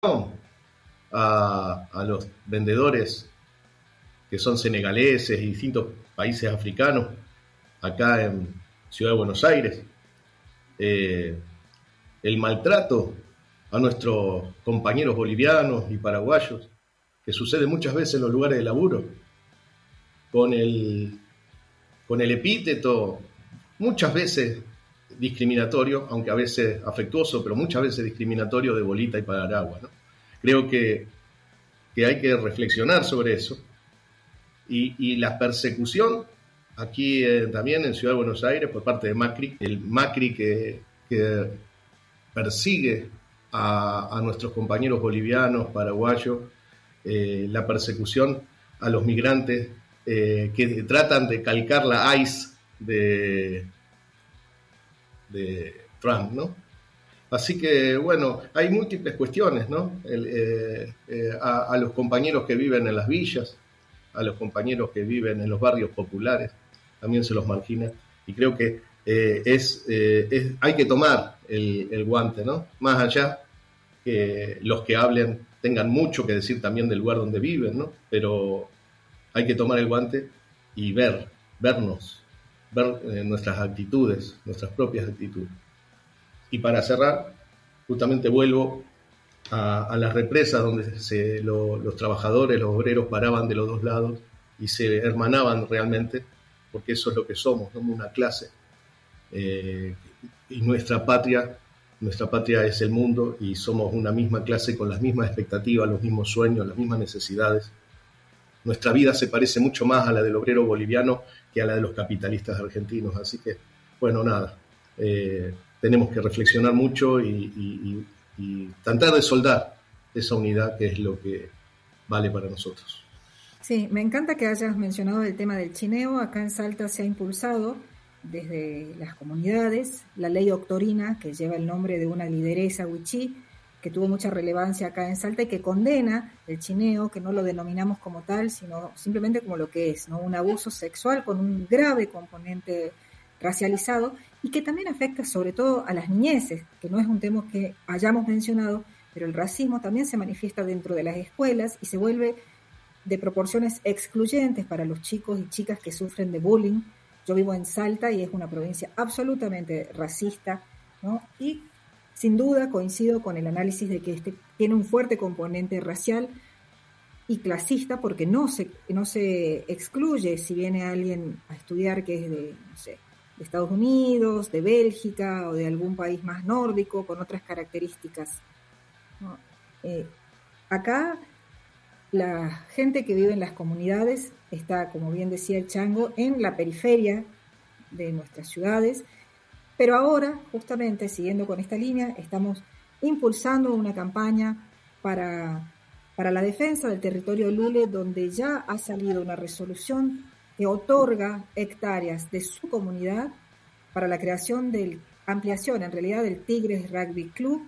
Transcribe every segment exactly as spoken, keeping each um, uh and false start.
a, a los vendedores que son senegaleses y distintos países africanos, acá en Ciudad de Buenos Aires, eh, el maltrato a nuestros compañeros bolivianos y paraguayos, que sucede muchas veces en los lugares de laburo, con el, con el epíteto, muchas veces discriminatorio, aunque a veces afectuoso, pero muchas veces discriminatorio, de bolita y paraguas, ¿no? Creo que, que hay que reflexionar sobre eso. Y, y la persecución aquí eh, también en Ciudad de Buenos Aires por parte de Macri, el Macri que, que persigue a, a nuestros compañeros bolivianos, paraguayos, eh, la persecución a los migrantes eh, que tratan de calcar la ICE de, de Trump, ¿no? Así que, bueno, hay múltiples cuestiones, ¿no? El, eh, eh, a, a los compañeros que viven en las villas, a los compañeros que viven en los barrios populares, también se los margina, y creo que eh, es, eh, es hay que tomar el, el guante, ¿no? Más allá que los que hablen tengan mucho que decir también del lugar donde viven, ¿no? Pero hay que tomar el guante y ver, vernos, ver eh, nuestras actitudes, nuestras propias actitudes. Y para cerrar, justamente vuelvo a, a las represas donde se, lo, los trabajadores, los obreros paraban de los dos lados y se hermanaban realmente, porque eso es lo que somos, ¿no? Una clase. Eh, y nuestra patria, nuestra patria es el mundo y somos una misma clase con las mismas expectativas, los mismos sueños, las mismas necesidades. Nuestra vida se parece mucho más a la del obrero boliviano que a la de los capitalistas argentinos. Así que, bueno, nada. Eh, tenemos que reflexionar mucho y, y, y, y tratar de soldar esa unidad que es lo que vale para nosotros. Sí, me encanta que hayas mencionado el tema del chineo. Acá en Salta se ha impulsado desde las comunidades la ley octorina, que lleva el nombre de una lideresa wichí, que tuvo mucha relevancia acá en Salta y que condena el chineo, que no lo denominamos como tal, sino simplemente como lo que es, ¿no? Un abuso sexual con un grave componente racializado y que también afecta sobre todo a las niñeces, que no es un tema que hayamos mencionado, pero el racismo también se manifiesta dentro de las escuelas y se vuelve de proporciones excluyentes para los chicos y chicas que sufren de bullying. Yo vivo en Salta y es una provincia absolutamente racista, ¿no? Y sin duda coincido con el análisis de que este tiene un fuerte componente racial y clasista, porque no se, no se excluye si viene alguien a estudiar que es de, no sé, de Estados Unidos, de Bélgica o de algún país más nórdico con otras características, ¿no? Eh, acá la gente que vive en las comunidades está, como bien decía el Chango, en la periferia de nuestras ciudades, pero ahora, justamente siguiendo con esta línea, estamos impulsando una campaña para, para la defensa del territorio Lule, donde ya ha salido una resolución que otorga hectáreas de su comunidad para la creación de ampliación, en realidad, del Tigres Rugby Club.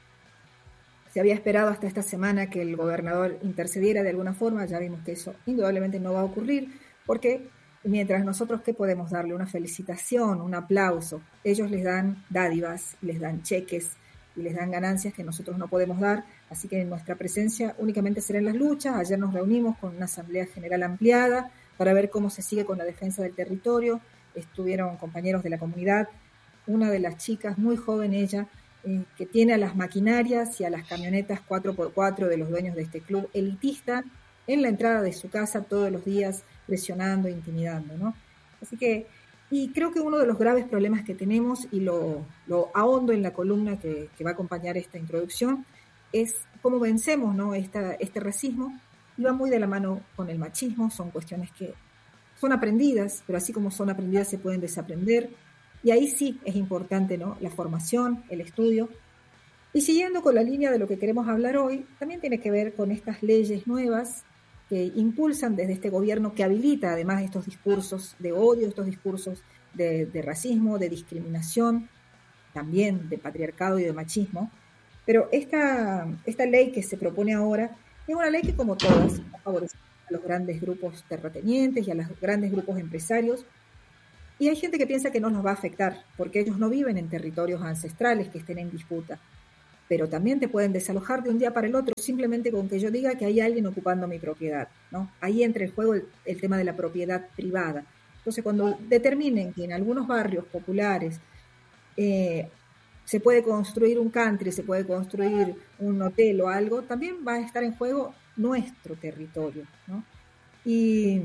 Se había esperado hasta esta semana que el gobernador intercediera de alguna forma, ya vimos que eso indudablemente no va a ocurrir, porque mientras nosotros, ¿qué podemos darle? Una felicitación, un aplauso. Ellos les dan dádivas, les dan cheques y les dan ganancias que nosotros no podemos dar, así que nuestra presencia únicamente será en las luchas. Ayer nos reunimos con una asamblea general ampliada para ver cómo se sigue con la defensa del territorio. Estuvieron compañeros de la comunidad, una de las chicas, muy joven ella, eh, que tiene a las maquinarias y a las camionetas cuatro por cuatro de los dueños de este club elitista en la entrada de su casa todos los días, presionando, intimidando, ¿no? Así que, y creo que uno de los graves problemas que tenemos, y lo, lo ahondo en la columna que, que va a acompañar esta introducción, es cómo vencemos, ¿no? Esta, este racismo, y va muy de la mano con el machismo. Son cuestiones que son aprendidas, pero así como son aprendidas se pueden desaprender, y ahí sí es importante, ¿no? La formación, el estudio. Y siguiendo con la línea de lo que queremos hablar hoy, también tiene que ver con estas leyes nuevas que impulsan desde este gobierno, que habilita además estos discursos de odio, estos discursos de, de racismo, de discriminación, también de patriarcado y de machismo. Pero esta, esta ley que se propone ahora es una ley que, como todas, favorece a los grandes grupos terratenientes y a los grandes grupos empresarios. Y hay gente que piensa que no nos va a afectar, porque ellos no viven en territorios ancestrales que estén en disputa. pero también te pueden desalojar de un día para el otro simplemente con que yo diga que hay alguien ocupando mi propiedad, ¿no? Ahí entra en juego el, el tema de la propiedad privada. Entonces, cuando determinen que en algunos barrios populares eh, se puede construir un country, se puede construir un hotel o algo, también va a estar en juego nuestro territorio, ¿no? Y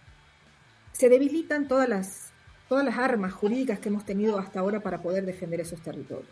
se debilitan todas las, todas las armas jurídicas que hemos tenido hasta ahora para poder defender esos territorios.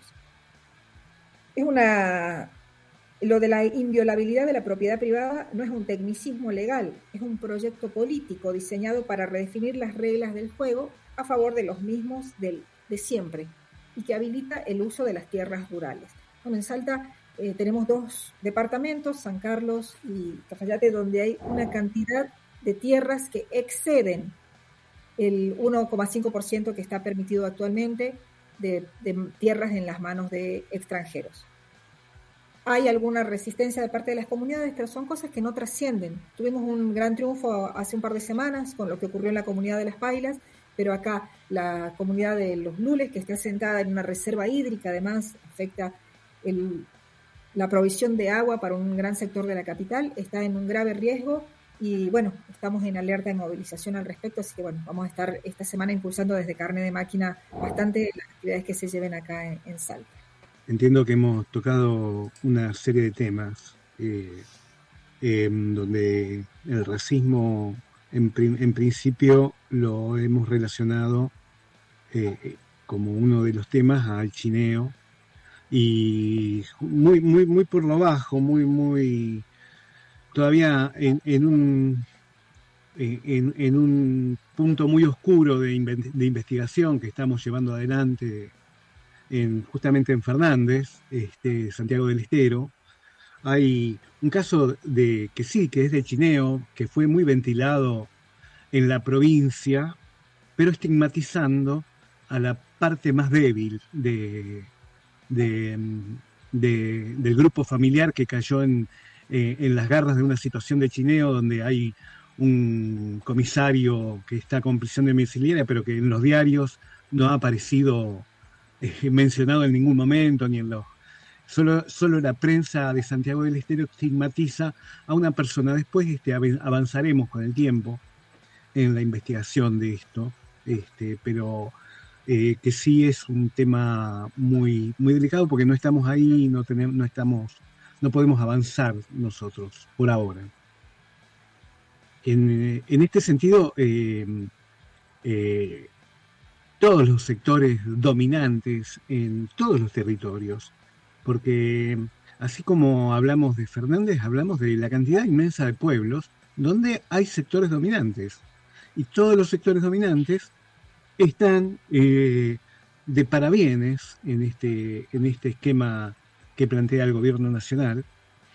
Es una, lo de la inviolabilidad de la propiedad privada no es un tecnicismo legal, es un proyecto político diseñado para redefinir las reglas del juego a favor de los mismos del, de siempre y que habilita el uso de las tierras rurales. Bueno, en Salta eh, tenemos dos departamentos, San Carlos y Cafayate, donde hay una cantidad de tierras que exceden el uno coma cinco por ciento que está permitido actualmente de, de tierras en las manos de extranjeros. Hay alguna resistencia de parte de las comunidades, pero son cosas que no trascienden. Tuvimos un gran triunfo hace un par de semanas con lo que ocurrió en la comunidad de Las Pailas, pero acá la comunidad de Los Lules, que está asentada en una reserva hídrica, además afecta el, la provisión de agua para un gran sector de la capital, está en un grave riesgo y bueno, estamos en alerta de movilización al respecto, así que bueno, vamos a estar esta semana impulsando desde Carne de Máquina bastante las actividades que se lleven acá en, en Salta. Entiendo que hemos tocado una serie de temas eh, eh, donde el racismo en, en principio lo hemos relacionado eh, como uno de los temas al chineo y muy muy muy por lo bajo, muy muy todavía en, en un en, en un punto muy oscuro de, de investigación que estamos llevando adelante en, justamente en Fernández, este, Santiago del Estero. Hay un caso de que sí, que es de chineo, que fue muy ventilado en la provincia, pero estigmatizando a la parte más débil de, de, de, del grupo familiar que cayó en, eh, en las garras de una situación de chineo donde hay un comisario que está con prisión domiciliaria, pero que en los diarios no ha aparecido eh, mencionado en ningún momento, ni en los Solo, solo la prensa de Santiago del Estero estigmatiza a una persona. Después este, avanzaremos con el tiempo en la investigación de esto, este, pero eh, que sí es un tema muy, muy delicado porque no estamos ahí, no tenemos, no estamos, no podemos avanzar nosotros por ahora. En, en este sentido, eh, eh, todos los sectores dominantes en todos los territorios, porque así como hablamos de Fernández, hablamos de la cantidad inmensa de pueblos donde hay sectores dominantes. Y todos los sectores dominantes están eh, de parabienes en este, en este esquema que plantea el gobierno nacional,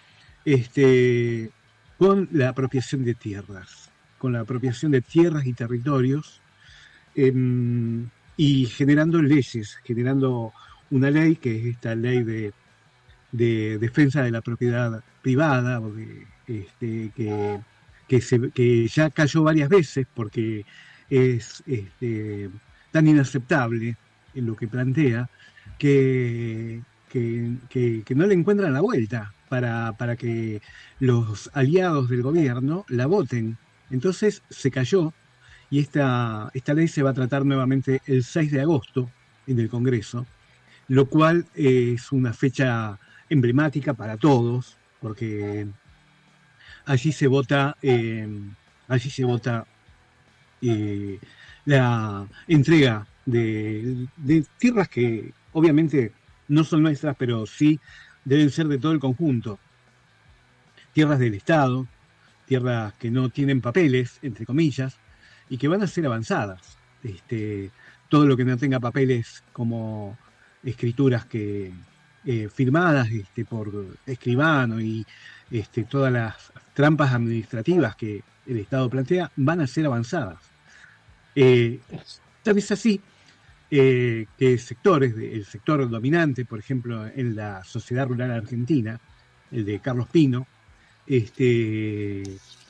este, con la apropiación de tierras, con la apropiación de tierras y territorios, eh, y generando leyes, generando una ley que es esta ley de, de defensa de la propiedad privada, porque, este, que, que, se, que ya cayó varias veces porque es este, tan inaceptable en lo que plantea que, que, que, que no le encuentran la vuelta para, para que los aliados del gobierno la voten. Entonces se cayó y esta, esta ley se va a tratar nuevamente el seis de agosto en el Congreso, lo cual eh, es una fecha emblemática para todos, porque allí se vota, eh, allí se vota eh, la entrega de, de tierras que obviamente no son nuestras, pero sí deben ser de todo el conjunto. Tierras del Estado, tierras que no tienen papeles, entre comillas, y que van a ser avanzadas. Este, todo lo que no tenga papeles como escrituras que eh, firmadas este, por escribano y este, todas las trampas administrativas que el Estado plantea van a ser avanzadas. Eh, tal vez así eh, que sectores, de, el sector dominante, por ejemplo, en la sociedad rural argentina, el de Carlos Pino, este,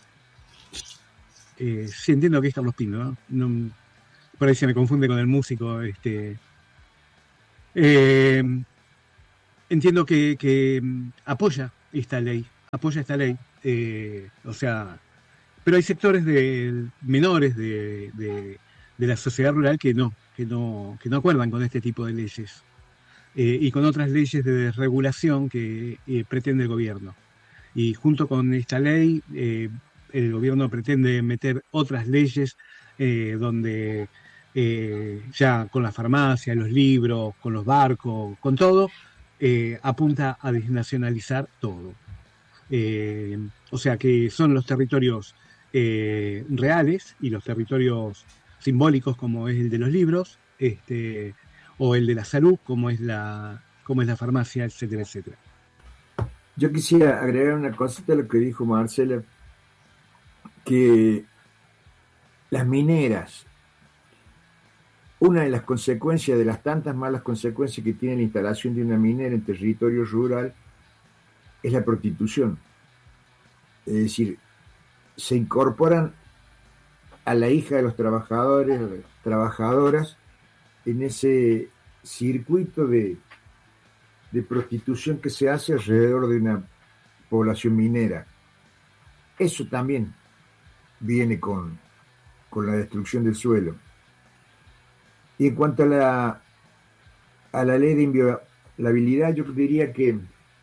eh, sí entiendo que es Carlos Pino, ¿no? No, por ahí se me confunde con el músico, este, eh, entiendo que, que mm, apoya esta ley, apoya esta ley, eh, o sea, pero hay sectores de, menores de, de, de la sociedad rural que no, que no, que no acuerdan con este tipo de leyes eh, y con otras leyes de desregulación que eh, pretende el gobierno. Y junto con esta ley, eh, el gobierno pretende meter otras leyes eh, donde eh, ya con la farmacia, los libros, con los barcos, con todo, eh, apunta a desnacionalizar todo. Eh, o sea que son los territorios eh, reales y los territorios simbólicos como es el de los libros, este, o el de la salud como es la, como es la farmacia, etcétera, etcétera. Yo quisiera agregar una cosita a lo que dijo Marcela, que las mineras, una de las consecuencias, de las tantas malas consecuencias que tiene la instalación de una minera en territorio rural, es la prostitución. Es decir, se incorporan a la hija de los trabajadores, trabajadoras, en ese circuito de, de prostitución que se hace alrededor de una población minera. Eso también viene con, con la destrucción del suelo. Y en cuanto a la, a la ley de inviolabilidad, yo diría que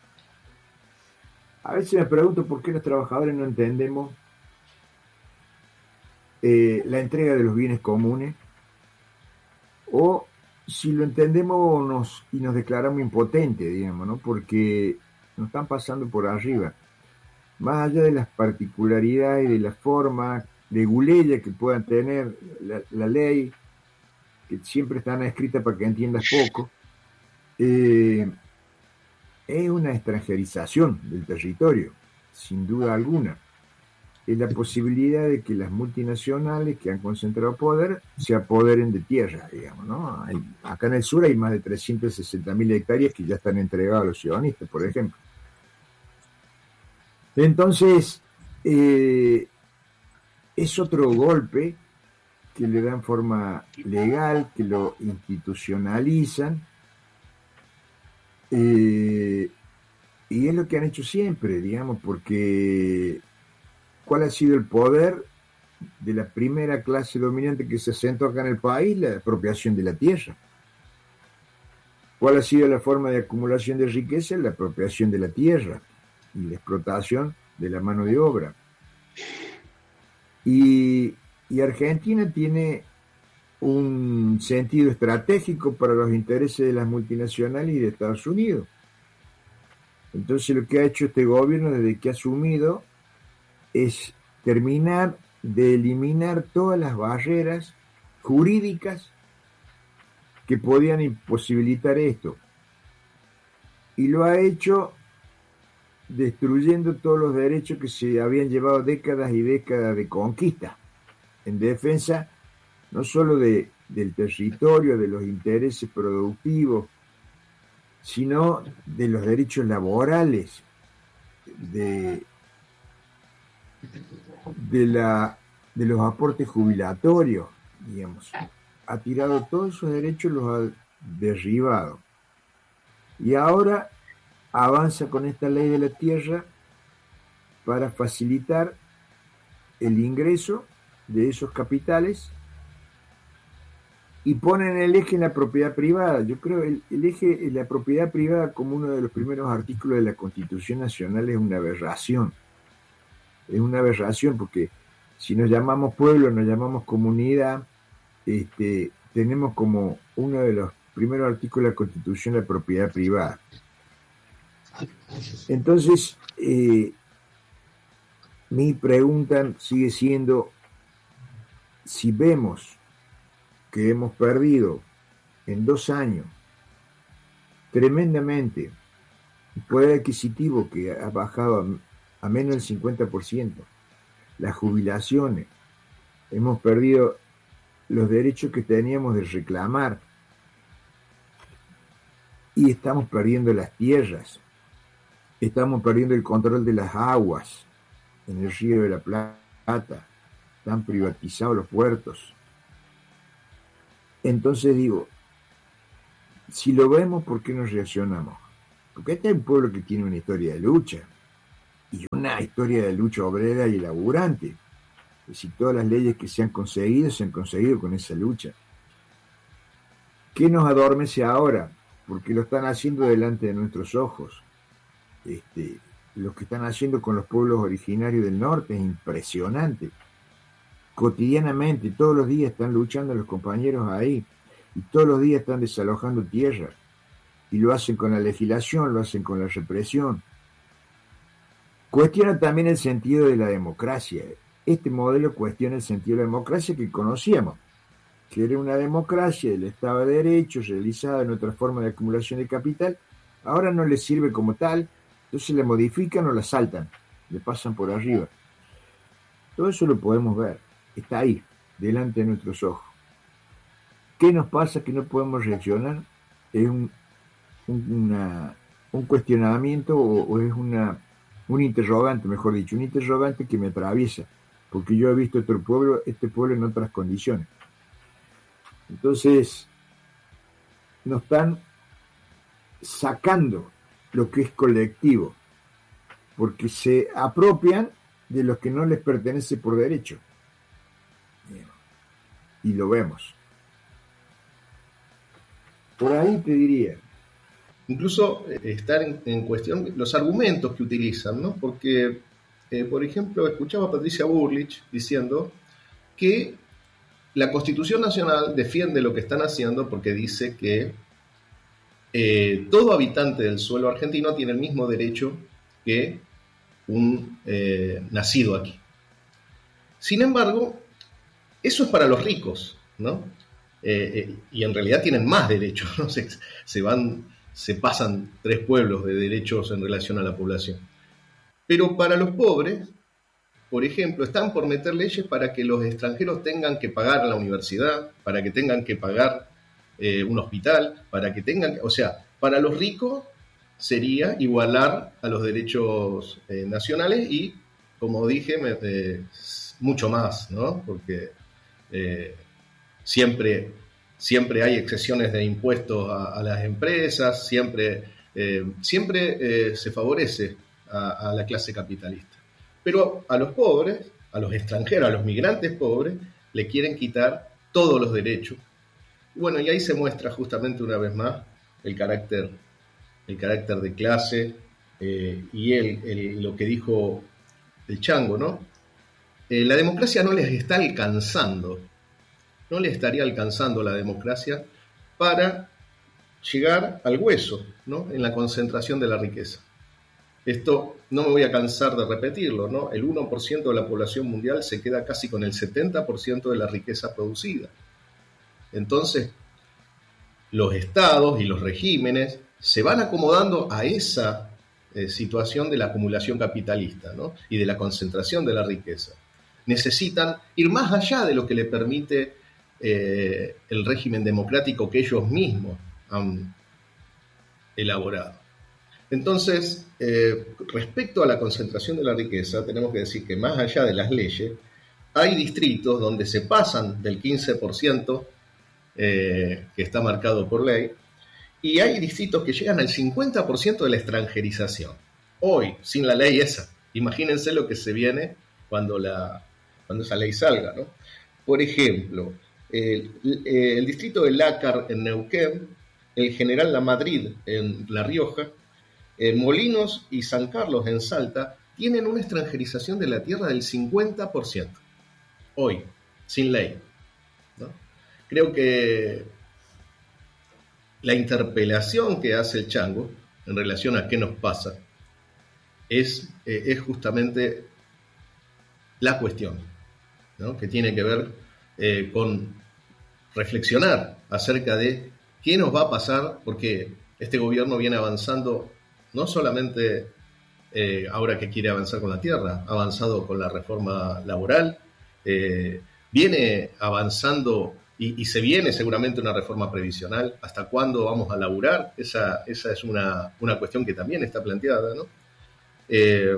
a veces me pregunto por qué los trabajadores no entendemos eh, la entrega de los bienes comunes, o si lo entendemos nos, y nos declaramos impotentes, digamos, ¿no? Porque nos están pasando por arriba. Más allá de las particularidades y de la forma de guleya que puedan tener la, la ley, que siempre están escritas para que entiendas poco, eh, es una extranjerización del territorio, sin duda alguna. Es la posibilidad de que las multinacionales que han concentrado poder se apoderen de tierra, digamos, ¿no? Hay, acá en el sur hay más de trescientas sesenta mil hectáreas que ya están entregadas a los sionistas, por ejemplo. Entonces, eh, es otro golpe que le dan forma legal, que lo institucionalizan, eh, y es lo que han hecho siempre, digamos, porque ¿cuál ha sido el poder de la primera clase dominante que se asentó acá en el país? La apropiación de la tierra. ¿Cuál ha sido la forma de acumulación de riqueza? La apropiación de la tierra y la explotación de la mano de obra. Y, y Argentina tiene un sentido estratégico para los intereses de las multinacionales y de Estados Unidos. Entonces lo que ha hecho este gobierno desde que ha asumido es terminar de eliminar todas las barreras jurídicas que podían imposibilitar esto. Y lo ha hecho destruyendo todos los derechos que se habían llevado décadas y décadas de conquista, en defensa no solo de, del territorio, de los intereses productivos, sino de los derechos laborales, de, de, la, de los aportes jubilatorios, digamos. Ha tirado todos esos derechos, los ha derribado. Y ahora avanza con esta ley de la tierra para facilitar el ingreso de esos capitales y ponen el eje en la propiedad privada. Yo creo el, el eje en la propiedad privada como uno de los primeros artículos de la Constitución Nacional es una aberración. Es una aberración porque si nos llamamos pueblo, nos llamamos comunidad, este, tenemos como uno de los primeros artículos de la Constitución la propiedad privada. Entonces, eh, mi pregunta sigue siendo, si vemos que hemos perdido en dos años tremendamente el poder adquisitivo, que ha bajado a, a menos del cincuenta por ciento, las jubilaciones, hemos perdido los derechos que teníamos de reclamar y estamos perdiendo las tierras, estamos perdiendo el control de las aguas en el Río de la Plata, están privatizados los puertos. Entonces digo, si lo vemos, ¿por qué no reaccionamos? Porque este es un pueblo que tiene una historia de lucha, y una historia de lucha obrera y laburante. Es decir, todas las leyes que se han conseguido, se han conseguido con esa lucha. ¿Qué nos adormece ahora? Porque lo están haciendo delante de nuestros ojos. Este, lo que están haciendo con los pueblos originarios del norte es impresionante. Cotidianamente, todos los días están luchando los compañeros ahí, y todos los días están desalojando tierras, y lo hacen con la legislación, lo hacen con la represión. Cuestiona también el sentido de la democracia. Este modelo cuestiona el sentido de la democracia que conocíamos, que era una democracia del Estado de Derecho realizada en otra forma de acumulación de capital. Ahora no les sirve como tal, entonces la modifican o la saltan, le pasan por arriba. Todo eso lo podemos ver, está ahí, delante de nuestros ojos. ¿Qué nos pasa que no podemos reaccionar? Es un, un, una, un cuestionamiento o, o es una, un interrogante, mejor dicho, un interrogante que me atraviesa, porque yo he visto otro pueblo, este pueblo en otras condiciones. Entonces, nos están sacando lo que es colectivo, porque se apropian de lo que no les pertenece por derecho. Y lo vemos. Por ahí te diría. Incluso eh, estar en, en cuestión los argumentos que utilizan, ¿no? Porque, eh, por ejemplo, escuchaba a Patricia Bullrich diciendo que la Constitución Nacional defiende lo que están haciendo porque dice que eh, todo habitante del suelo argentino tiene el mismo derecho que un eh, nacido aquí. Sin embargo, eso es para los ricos, ¿no? Eh, eh, y en realidad tienen más derechos, ¿no? Se, se van, se pasan tres pueblos de derechos en relación a la población. Pero para los pobres, por ejemplo, están por meter leyes para que los extranjeros tengan que pagar la universidad, para que tengan que pagar eh, un hospital, para que tengan que, o sea, para los ricos sería igualar a los derechos eh, nacionales y, como dije, me, eh, mucho más, ¿no? Porque eh, siempre, siempre hay excepciones de impuestos a, a las empresas, siempre, eh, siempre eh, se favorece a, a la clase capitalista. Pero a los pobres, a los extranjeros, a los migrantes pobres, le quieren quitar todos los derechos. Bueno, y ahí se muestra justamente una vez más el carácter, el carácter de clase eh, y el, el, lo que dijo el Chango, ¿no? Eh, la democracia no les está alcanzando, no les estaría alcanzando la democracia para llegar al hueso, ¿no? En la concentración de la riqueza. Esto no me voy a cansar de repetirlo, ¿no? El uno por ciento de la población mundial se queda casi con el setenta por ciento de la riqueza producida. Entonces, los estados y los regímenes se van acomodando a esa eh, situación de la acumulación capitalista, ¿no? Y de la concentración de la riqueza. Necesitan ir más allá de lo que le permite eh, el régimen democrático que ellos mismos han elaborado. Entonces, eh, respecto a la concentración de la riqueza, tenemos que decir que más allá de las leyes, hay distritos donde se pasan del quince por ciento eh, que está marcado por ley, y hay distritos que llegan al cincuenta por ciento de la extranjerización. Hoy, sin la ley esa, imagínense lo que se viene cuando, la, cuando esa ley salga, ¿no? Por ejemplo, el, el distrito de Lácar en Neuquén, el General Lamadrid en La Rioja, Eh, Molinos y San Carlos en Salta tienen una extranjerización de la tierra del cincuenta por ciento. Hoy, sin ley, ¿no? Creo que la interpelación que hace el Chango en relación a qué nos pasa es, eh, es justamente la cuestión, ¿no? Que tiene que ver eh, con reflexionar acerca de qué nos va a pasar, porque este gobierno viene avanzando no solamente eh, ahora que quiere avanzar con la tierra, ha avanzado con la reforma laboral, eh, viene avanzando y, y se viene seguramente una reforma previsional. ¿Hasta cuándo vamos a laburar? Esa, esa es una, una cuestión que también está planteada, ¿no? Eh,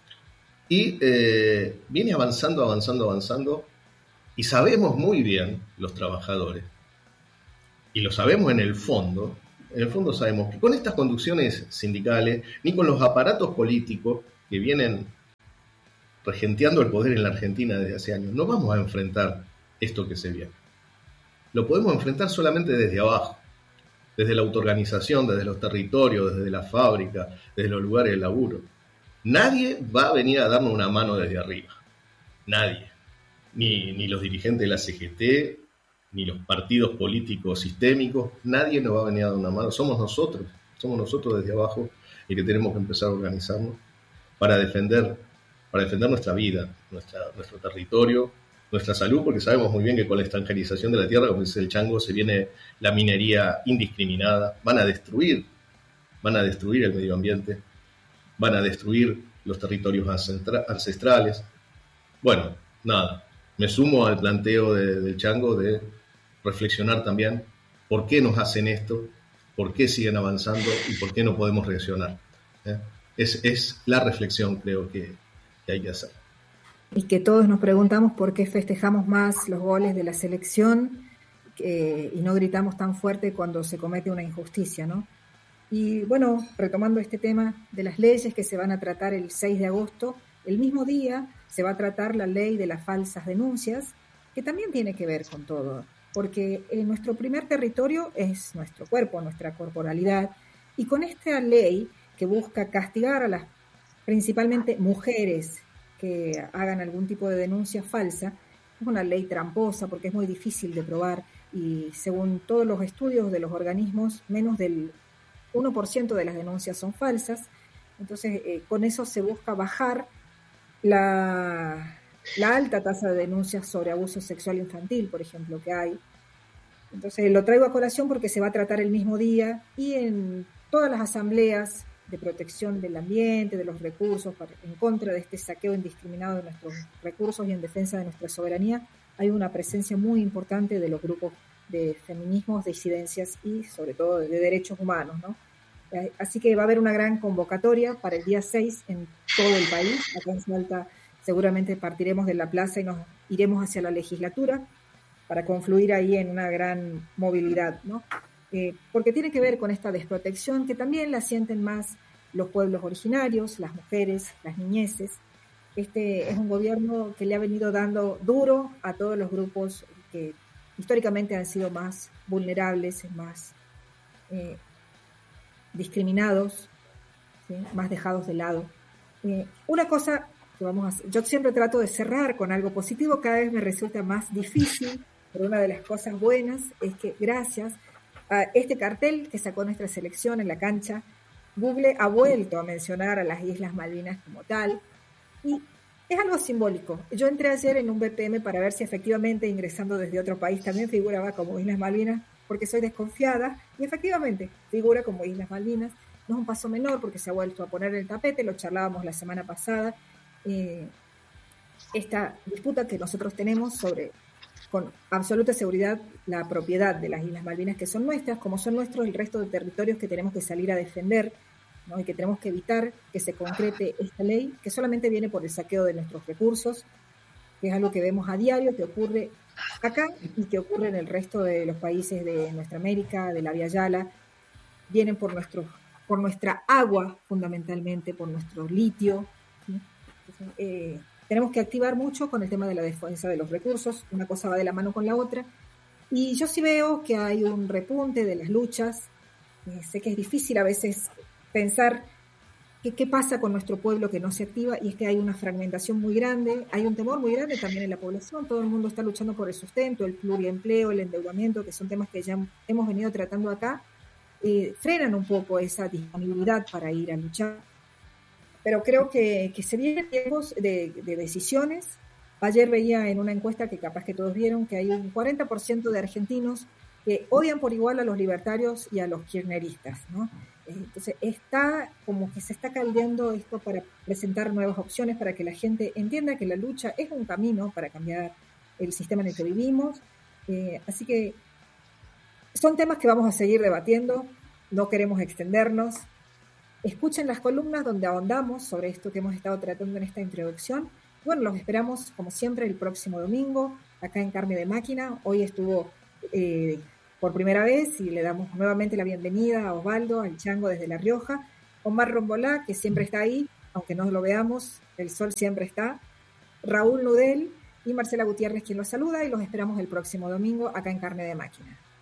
y eh, viene avanzando, avanzando, avanzando, y sabemos muy bien, los trabajadores, y lo sabemos en el fondo, en el fondo sabemos que con estas conducciones sindicales, ni con los aparatos políticos que vienen regenteando el poder en la Argentina desde hace años, no vamos a enfrentar esto que se viene. Lo podemos enfrentar solamente desde abajo, desde la autoorganización, desde los territorios, desde la fábrica, desde los lugares de laburo. Nadie va a venir a darnos una mano desde arriba. Nadie. Ni, ni los dirigentes de la C G T, ni los partidos políticos sistémicos. Nadie nos va a venir a dar una mano. Somos nosotros. Somos nosotros desde abajo y que tenemos que empezar a organizarnos para defender, para defender nuestra vida, nuestra, nuestro territorio, nuestra salud, porque sabemos muy bien que con la extranjerización de la tierra, como dice el Chango, se viene la minería indiscriminada. Van a destruir, van a destruir el medio ambiente. Van a destruir los territorios ancestrales. Bueno, nada, me sumo al planteo de, del Chango de reflexionar también por qué nos hacen esto, por qué siguen avanzando y por qué no podemos reaccionar. ¿Eh? Es, es la reflexión, creo, que, que hay que hacer. Y que todos nos preguntamos por qué festejamos más los goles de la selección eh, y no gritamos tan fuerte cuando se comete una injusticia, ¿no? Y bueno, retomando este tema de las leyes que se van a tratar el seis de agosto, el mismo día se va a tratar la ley de las falsas denuncias, que también tiene que ver con todo, porque en nuestro primer territorio es nuestro cuerpo, nuestra corporalidad, y con esta ley que busca castigar a las principalmente mujeres que hagan algún tipo de denuncia falsa, es una ley tramposa porque es muy difícil de probar y según todos los estudios de los organismos, menos del uno por ciento de las denuncias son falsas. Entonces, eh, con eso se busca bajar la, la alta tasa de denuncias sobre abuso sexual infantil, por ejemplo, que hay. Entonces, lo traigo a colación porque se va a tratar el mismo día y en todas las asambleas de protección del ambiente, de los recursos, para, en contra de este saqueo indiscriminado de nuestros recursos y en defensa de nuestra soberanía, hay una presencia muy importante de los grupos de feminismos, de disidencias y sobre todo de derechos humanos, ¿no? Así que va a haber una gran convocatoria para el día seis en todo el país. Acá en Salta seguramente partiremos de la plaza y nos iremos hacia la legislatura para confluir ahí en una gran movilidad, ¿no? Eh, porque tiene que ver con esta desprotección que también la sienten más los pueblos originarios, las mujeres, las niñeces. Este es un gobierno que le ha venido dando duro a todos los grupos que históricamente han sido más vulnerables, más eh, discriminados, ¿sí? Más dejados de lado. Eh, una cosa que vamos a hacer, yo siempre trato de cerrar con algo positivo, cada vez me resulta más difícil, pero una de las cosas buenas es que gracias a este cartel que sacó nuestra selección en la cancha, Google ha vuelto a mencionar a las Islas Malvinas como tal, y es algo simbólico. Yo entré ayer en un B P M para ver si efectivamente ingresando desde otro país también figuraba como Islas Malvinas, porque soy desconfiada, y efectivamente figura como Islas Malvinas. No es un paso menor porque se ha vuelto a poner el tapete, lo charlábamos la semana pasada, eh, esta disputa que nosotros tenemos sobre, con absoluta seguridad, la propiedad de las Islas Malvinas, que son nuestras, como son nuestros el resto de territorios que tenemos que salir a defender, ¿no? Y que tenemos que evitar que se concrete esta ley, que solamente viene por el saqueo de nuestros recursos, que es algo que vemos a diario, que ocurre acá y que ocurre en el resto de los países de nuestra América, de la Via Yala, vienen por, nuestro, por nuestra agua fundamentalmente, por nuestro litio, ¿sí? Entonces, eh, tenemos que activar mucho con el tema de la defensa de los recursos, una cosa va de la mano con la otra, y yo sí veo que hay un repunte de las luchas, eh, sé que es difícil a veces pensar que, qué pasa con nuestro pueblo que no se activa, y es que hay una fragmentación muy grande, hay un temor muy grande también en la población, todo el mundo está luchando por el sustento, el pluriempleo, el endeudamiento, que son temas que ya hemos venido tratando acá, eh, frenan un poco esa disponibilidad para ir a luchar. Pero creo que, que se vienen tiempos de, de decisiones. Ayer veía en una encuesta que capaz que todos vieron que hay un cuarenta por ciento de argentinos que odian por igual a los libertarios y a los kirchneristas, ¿no? Entonces está como que se está caldeando esto para presentar nuevas opciones, para que la gente entienda que la lucha es un camino para cambiar el sistema en el que vivimos. Eh, así que son temas que vamos a seguir debatiendo, no queremos extendernos. Escuchen las columnas donde ahondamos sobre esto que hemos estado tratando en esta introducción. Bueno, los esperamos como siempre el próximo domingo, acá en Carne de Máquina. Hoy estuvo eh, por primera vez y le damos nuevamente la bienvenida a Osvaldo, al Chango desde La Rioja, Omar Rombolá, que siempre está ahí, aunque no lo veamos, el sol siempre está, Raúl Nudel y Marcela Gutiérrez, quien los saluda, y los esperamos el próximo domingo acá en Carne de Máquina.